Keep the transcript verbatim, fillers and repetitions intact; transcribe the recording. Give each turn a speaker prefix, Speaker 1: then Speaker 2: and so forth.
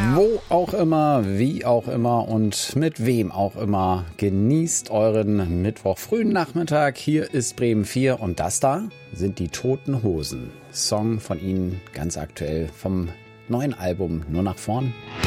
Speaker 1: Wo auch immer, wie auch immer und mit wem auch immer. Genießt euren Mittwoch frühen Nachmittag. Hier ist Bremen vier und das da sind die Toten Hosen. Song von ihnen ganz aktuell vom neuen Album Nur nach vorn.